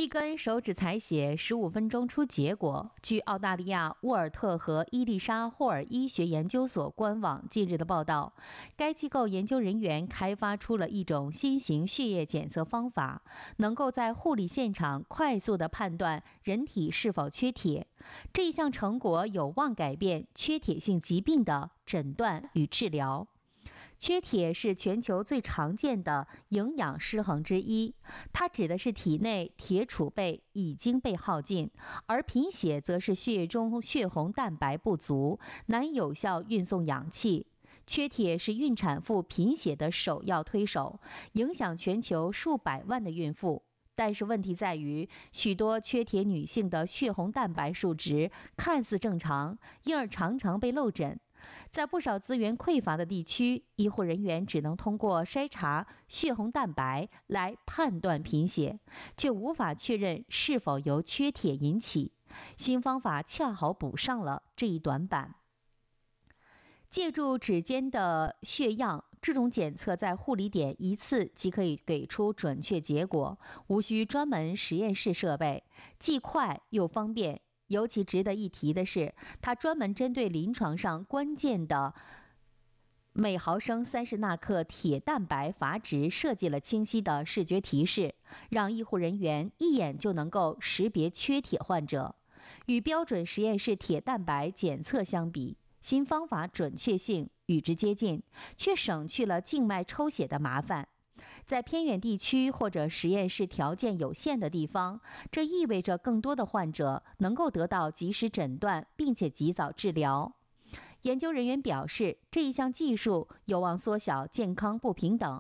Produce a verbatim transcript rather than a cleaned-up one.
一根手指采血，十五分钟出结果。据澳大利亚沃尔特和伊丽莎霍尔医学研究所官网近日的报道，该机构研究人员开发出了一种新型血液检测方法，能够在护理现场快速地判断人体是否缺铁。这一项成果有望改变缺铁性疾病的诊断与治疗。缺铁是全球最常见的营养失衡之一，它指的是体内铁储备已经被耗尽，而贫血则是血液中血红蛋白不足，难有效运送氧气。缺铁是孕产妇贫血的首要推手，影响全球数百万的孕妇。但是问题在于，许多缺铁女性的血红蛋白数值看似正常，因而常常被漏诊。在不少资源匮乏的地区，医护人员只能通过筛查血红蛋白来判断贫血，却无法确认是否由缺铁引起。新方法恰好补上了这一短板。借助指尖的血样，这种检测在护理点一次即可以给出准确结果，无需专门实验室设备，既快又方便。尤其值得一提的是，它专门针对临床上关键的每毫升三十纳克铁蛋白阀值设计了清晰的视觉提示，让医护人员一眼就能够识别缺铁患者。与标准实验室铁蛋白检测相比，新方法准确性与之接近，却省去了静脉抽血的麻烦。在偏远地区或者实验室条件有限的地方，这意味着更多的患者能够得到及时诊断，并且及早治疗。研究人员表示，这一项技术有望缩小健康不平等，